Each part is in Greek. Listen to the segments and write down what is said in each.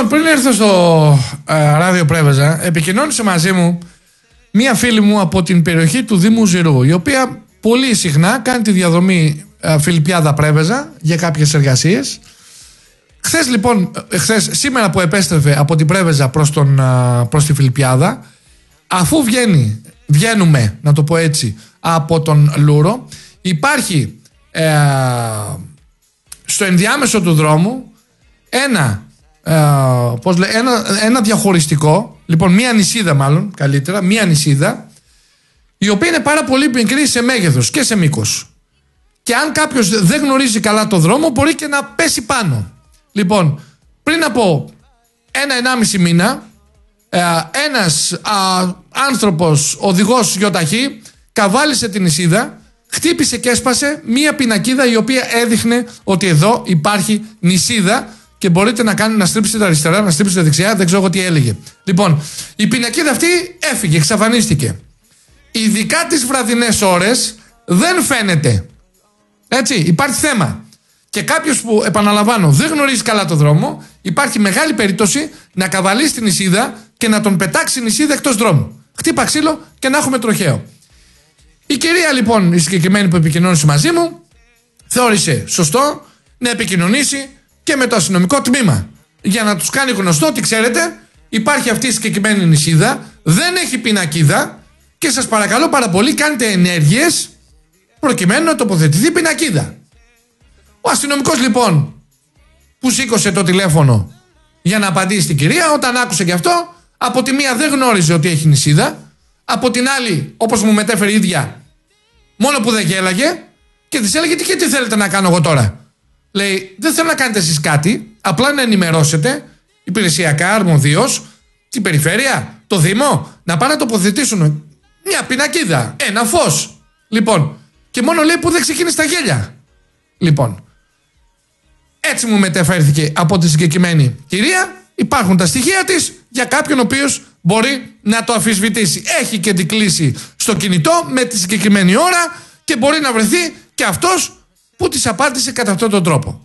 Λοιπόν, πριν έρθω στο ράδιο Πρέβεζα, επικοινώνησε μαζί μου μία φίλη μου από την περιοχή του Δήμου Ζηρού, η οποία πολύ συχνά κάνει τη διαδρομή Φιλιππιάδα Πρέβεζα για κάποιες εργασίες. Σήμερα που επέστρεφε από την Πρέβεζα προς τη Φιλιππιάδα, αφού βγαίνουμε, να το πω έτσι, από τον Λούρο, υπάρχει στο ενδιάμεσο του δρόμου ένα διαχωριστικό, λοιπόν μία νησίδα μάλλον καλύτερα, μία νησίδα η οποία είναι πάρα πολύ μικρή σε μέγεθος και σε μήκος, και αν κάποιος δεν γνωρίζει καλά το δρόμο μπορεί και να πέσει πάνω. Λοιπόν, πριν από 1-1,5 μήνα ένας άνθρωπος, οδηγός γιοταχή, καβάλισε την νησίδα, χτύπησε και έσπασε μία πινακίδα η οποία έδειχνε ότι εδώ υπάρχει νησίδα και μπορείτε να στρίψετε αριστερά, να στρίψετε δεξιά, δεν ξέρω τι έλεγε. Λοιπόν, η πινακίδα αυτή έφυγε, εξαφανίστηκε. Ειδικά τις βραδινές ώρες δεν φαίνεται. Έτσι, υπάρχει θέμα. Και κάποιος που, επαναλαμβάνω, δεν γνωρίζει καλά το δρόμο, υπάρχει μεγάλη περίπτωση να καβαλήσει την νησίδα και να τον πετάξει η νησίδα εκτός δρόμου. Χτύπα ξύλο και να έχουμε τροχαίο. Η κυρία λοιπόν, η συγκεκριμένη που επικοινώνησε μαζί μου, θεώρησε σωστό να επικοινωνήσει και με το αστυνομικό τμήμα για να τους κάνει γνωστό ότι, ξέρετε, υπάρχει αυτή η συγκεκριμένη νησίδα, δεν έχει πινακίδα και σας παρακαλώ πάρα πολύ, κάντε ενέργειες προκειμένου να τοποθετηθεί πινακίδα. Ο αστυνομικός λοιπόν που σήκωσε το τηλέφωνο για να απαντήσει την κυρία, όταν άκουσε και αυτό, από τη μία δεν γνώριζε ότι έχει νησίδα, από την άλλη, όπως μου μετέφερε η ίδια, μόνο που δεν γέλαγε και της έλεγε τι θέλετε να κάνω εγώ τώρα. Λέει, δεν θέλω να κάνετε εσείς κάτι, απλά να ενημερώσετε υπηρεσιακά, αρμοδίως, την περιφέρεια, το Δήμο, να πάνε να τοποθετήσουν μια πινακίδα, ένα φως. Λοιπόν, και μόνο λέει που δεν ξεκίνησε τα γέλια. Λοιπόν, έτσι μου μεταφέρθηκε από τη συγκεκριμένη κυρία. Υπάρχουν τα στοιχεία της για κάποιον ο οποίος μπορεί να το αμφισβητήσει. Έχει και την κλίση στο κινητό με τη συγκεκριμένη ώρα και μπορεί να βρεθεί και αυτός που της απάντησε κατά αυτόν τον τρόπο.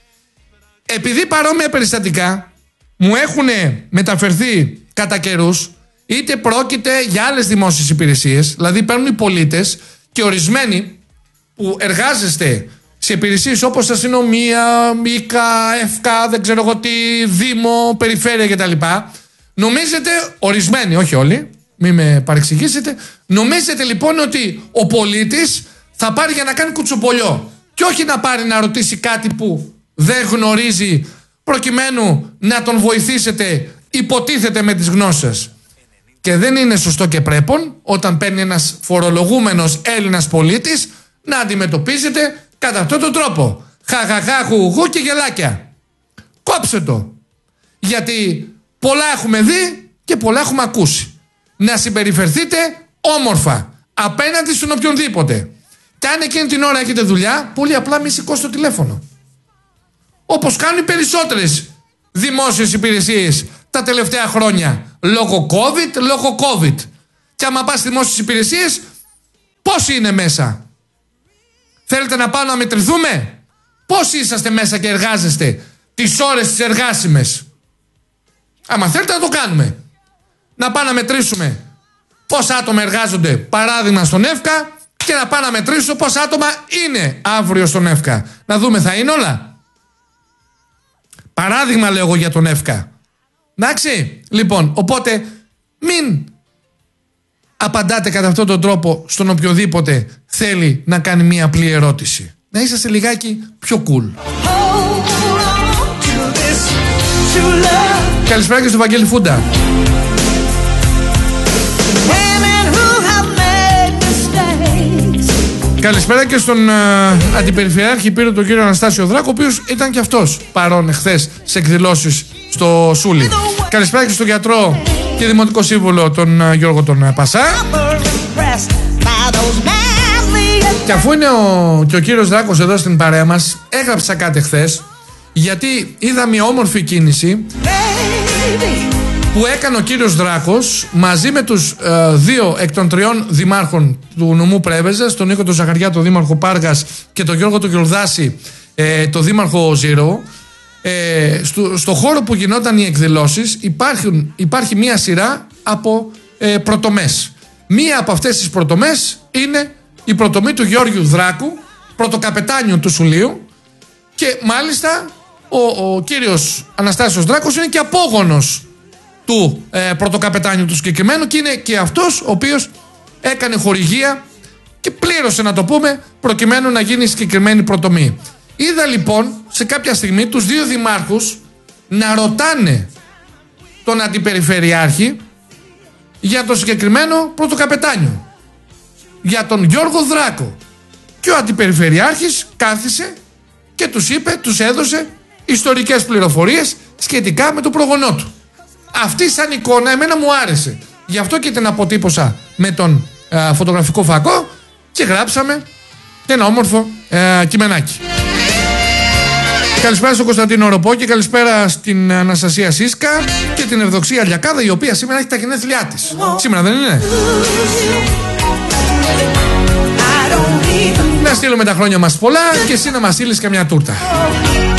Επειδή παρόμοια περιστατικά μου έχουν μεταφερθεί κατά καιρούς, είτε πρόκειται για άλλες δημόσιες υπηρεσίες, δηλαδή παίρνουν οι πολίτες και ορισμένοι που εργάζεστε σε υπηρεσίες όπως αστυνομία, ΜΙΚΑ, ΕΦΚΑ, δεν ξέρω εγώ τι, Δήμο, Περιφέρεια κτλ. Νομίζετε, ορισμένοι, όχι όλοι, μην με παρεξηγήσετε, νομίζετε λοιπόν ότι ο πολίτης θα πάρει για να κάνει κουτσομπολιό και όχι να πάρει να ρωτήσει κάτι που δεν γνωρίζει, προκειμένου να τον βοηθήσετε, υποτίθεται, με τις γνώσεις. Και δεν είναι σωστό και πρέπον όταν παίρνει ένας φορολογούμενος Έλληνας πολίτης να αντιμετωπίζεται κατά αυτόν τον τρόπο. Χαχαχά, χουγού και γελάκια. Κόψε το. Γιατί πολλά έχουμε δει και πολλά έχουμε ακούσει. Να συμπεριφερθείτε όμορφα απέναντι στον οποιονδήποτε. Και αν εκείνη την ώρα έχετε δουλειά, πολύ απλά μη σηκώσετε το τηλέφωνο. Όπως κάνουν οι περισσότερες δημόσιες υπηρεσίες τα τελευταία χρόνια. Λόγω COVID. Και άμα πας στις δημόσιες υπηρεσίες, πόσοι είναι μέσα? Θέλετε να πάμε να μετρηθούμε? Πόσοι είσαστε μέσα και εργάζεστε τις ώρες τις εργάσιμες? Άμα θέλετε να το κάνουμε. Να πάμε να μετρήσουμε πόσα άτομα εργάζονται, παράδειγμα, στον ΕΦΚΑ, και να πάμε να μετρήσω πόσα άτομα είναι αύριο στον ΕΦΚΑ. Να δούμε, θα είναι όλα? Παράδειγμα λέω εγώ για τον ΕΦΚΑ. Εντάξει, λοιπόν, οπότε μην απαντάτε κατά αυτόν τον τρόπο στον οποιοδήποτε θέλει να κάνει μία απλή ερώτηση. Να είσαστε λιγάκι πιο cool. Καλησπέρα και στο Βαγγέλη Φούντα. Καλησπέρα και στον Αντιπεριφερειάρχη Πύρου, τον κύριο Αναστάσιο Δράκο, ο οποίος ήταν και αυτός παρόν εχθές σε εκδηλώσεις στο Σούλι. Καλησπέρα και στον γιατρό και δημοτικό σύμβουλο τον Γιώργο τον Πασά. Και αφού είναι και ο κύριος Δράκος εδώ στην παρέα μας, έγραψα κάτι χθες, γιατί είδα μια όμορφη κίνηση που έκανε ο κύριος Δράκος μαζί με τους 2 εκ των 3 δημάρχων του νομού Πρέβεζας, τον Νίκο τον Ζαχαριά, τον δήμαρχο Πάργας, και τον Γιώργο τον Γιορδάση, τον δήμαρχο Ζηρού. στο χώρο που γινόταν οι εκδηλώσεις υπάρχει μία σειρά από προτομές. Μία από αυτές τις προτομές είναι η προτομή του Γιώργιου Δράκου, πρωτοκαπετάνιου του Σουλείου, και μάλιστα ο κύριος Αναστάσιος Δράκος είναι και απόγονος του πρωτοκαπετάνιου του συγκεκριμένου και είναι και αυτός ο οποίος έκανε χορηγία και πλήρωσε, να το πούμε, προκειμένου να γίνει η συγκεκριμένη προτομή. Είδα λοιπόν σε κάποια στιγμή τους δύο δημάρχους να ρωτάνε τον αντιπεριφερειάρχη για το συγκεκριμένο πρωτοκαπετάνιο, για τον Γιώργο Δράκο, και ο αντιπεριφερειάρχης κάθισε και τους έδωσε ιστορικές πληροφορίες σχετικά με τον προγονό του. Αυτή σαν εικόνα εμένα μου άρεσε, γι' αυτό και την αποτύπωσα με τον φωτογραφικό φακό και γράψαμε ένα όμορφο κειμενάκι. Καλησπέρα στον Κωνσταντίνο Ροπό και καλησπέρα στην Αναστασία Σίσκα και την Ευδοξία Λιακάδα, η οποία σήμερα έχει τα γενέθλιά της. Σήμερα δεν είναι? Να στείλουμε τα χρόνια μας πολλά και εσύ να μας στείλεις καμιά τούρτα.